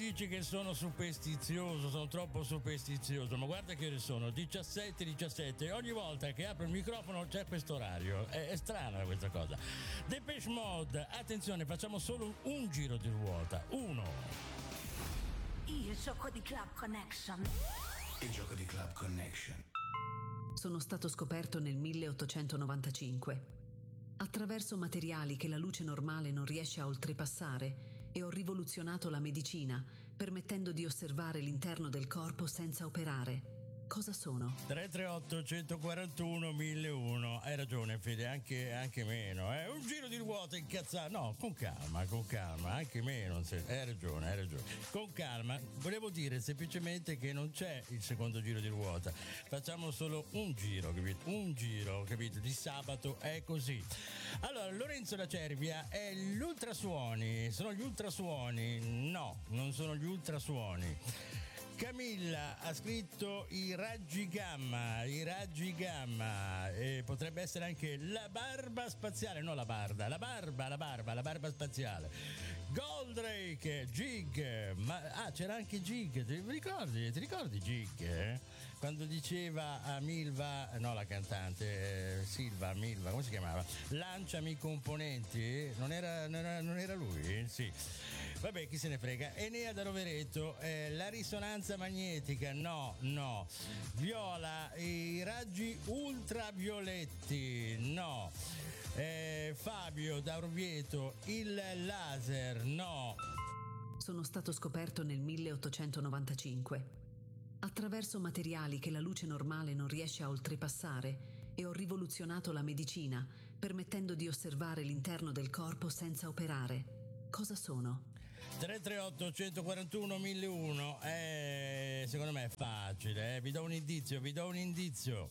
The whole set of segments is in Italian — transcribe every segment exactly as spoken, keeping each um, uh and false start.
dici che sono superstizioso, sono troppo superstizioso, ma guarda che ore sono, diciassette diciassette, e ogni volta che apro il microfono c'è questo orario, è, è strana questa cosa. Depeche Mode, attenzione, facciamo solo un giro di ruota, uno. Il gioco di Club Connection. Il gioco di Club Connection. Sono stato scoperto nel milleottocentonovantacinque. Attraverso materiali che la luce normale non riesce a oltrepassare, e ho rivoluzionato la medicina, permettendo di osservare l'interno del corpo senza operare. Cosa sono? tre tre otto centoquarantuno milleuno. Hai ragione Fede, anche, anche meno. Eh? Un giro di ruota incazzato. No, con calma, con calma, anche meno. Hai ragione, hai ragione. Con calma. Volevo dire semplicemente che non c'è il secondo giro di ruota. Facciamo solo un giro, capito? Un giro, capito? Di sabato è così. Allora, Lorenzo da Cervia è gli ultrasuoni. Sono gli ultrasuoni? No, non sono gli ultrasuoni. Camilla ha scritto i raggi gamma, i raggi gamma, e potrebbe essere anche la barba spaziale, no la barba, la barba, la barba, la barba spaziale. Goldrake, Gig, ma ah c'era anche Gig, ti ricordi? Ti ricordi Gig? Eh? Quando diceva a Milva, no la cantante, eh, Silva, Milva, come si chiamava? Lanciami i componenti, non era, non era, non era lui? Sì. Vabbè, chi se ne frega. Enea da Rovereto, eh, la risonanza magnetica, no, no. Viola, i raggi ultravioletti, no. Eh, Fabio da Orvieto, il laser, no. Sono stato scoperto nel milleottocentonovantacinque. Attraverso materiali che la luce normale non riesce a oltrepassare, e ho rivoluzionato la medicina, permettendo di osservare l'interno del corpo senza operare. Cosa sono? tre tre otto centoquarantuno milleuno. Eh, secondo me è facile, eh. Vi do un indizio, vi do un indizio.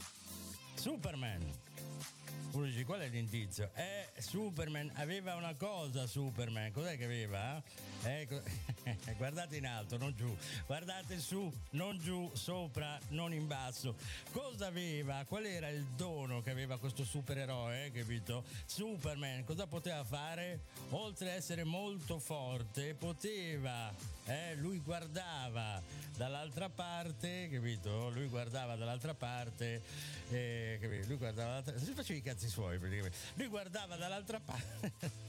Superman. Uno dice, qual è l'indizio? Eh, Superman aveva una cosa, Superman. Cos'è che aveva? Eh, guardate in alto, non giù. Guardate su, non giù, sopra, non in basso. Cosa aveva? Qual era il dono che aveva questo supereroe, eh, capito? Superman, cosa poteva fare? Oltre a essere molto forte, poteva, eh, lui guardava dall'altra parte, capito? Lui guardava dall'altra parte, eh, capito? Lui guardava dall'altra parte. Si faceva i cazzi suoi praticamente. Lui guardava dall'altra parte.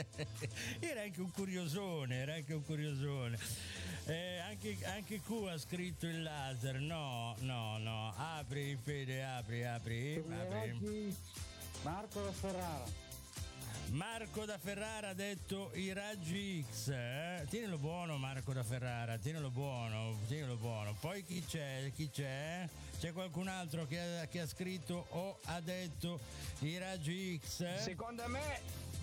Era anche un curiosone, era anche un curiosone. Eh, anche, anche Q ha scritto il laser. No, no, no. Apri, Fede, apri, apri. apri. Marco da Ferrara. Marco da Ferrara ha detto i raggi X, eh? Tienilo buono Marco da Ferrara, tienilo buono, tienilo buono. Poi chi c'è? Chi c'è? C'è qualcun altro che ha, che ha scritto o ha detto i raggi X? Secondo me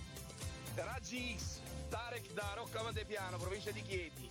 raggi X, Tarek da Rocca Montepiano, provincia di Chieti.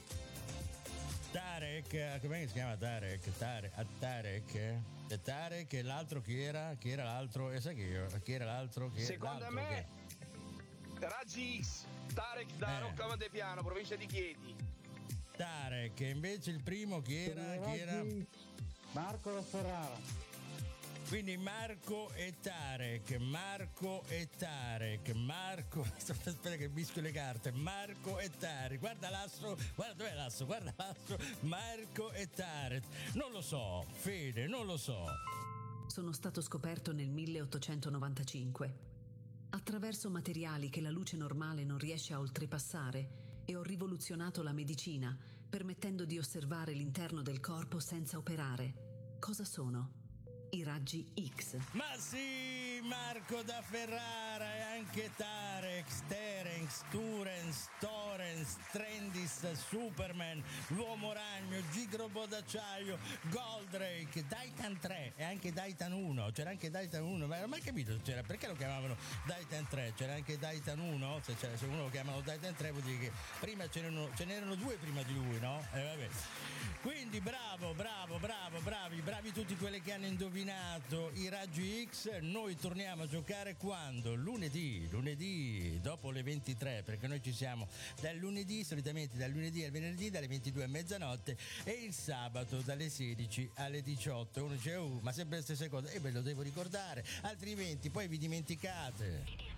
Tarek, come si chiama Tarek? Tarek, a Tarek? E Tarek e l'altro chi era? Chi era l'altro? E sai che io? Chi era l'altro? Chi Secondo l'altro me che... raggi X, Tarek da Eh. Rocca Montepiano, provincia di Chieti. Tarek, e invece il primo chi era? Chi era? Marco da Ferrara. Quindi Marco e Tarek, Marco e Tarek, Marco, aspetta che mischio le carte, Marco e Tarek, guarda l'asso, guarda dov'è l'asso, guarda l'asso, Marco e Tarek, non lo so, Fede, non lo so. Sono stato scoperto nel milleottocentonovantacinque. Attraverso materiali che la luce normale non riesce a oltrepassare, e ho rivoluzionato la medicina, permettendo di osservare l'interno del corpo senza operare. Cosa sono? I raggi X. Ma sì, Marco da Ferrara e anche Tarek, Terenx, Turens, Torens, Trendis, Superman, l'Uomo Ragno, Gigrobo d'acciaio, Goldrake, Daitan tre e anche Daitan uno. C'era anche Daitan uno, ma non ho mai capito c'era, perché lo chiamavano Daitan tre? C'era anche Daitan uno? Se, c'era, se uno lo chiamano Daitan tre vuol dire che prima ce n'erano, ce n'erano due prima di lui, no? E eh, vabbè. Quindi bravo, bravo, bravo, bravi, bravi tutti quelli che hanno indovinato i raggi X. Noi torniamo a giocare quando? Lunedì, lunedì dopo le ventitré, perché noi ci siamo dal lunedì, solitamente dal lunedì al venerdì dalle ventidue a mezzanotte, e il sabato dalle sedici alle diciotto. Uno dice, oh, ma sempre le stesse cose, e eh, ve lo devo ricordare, altrimenti poi vi dimenticate.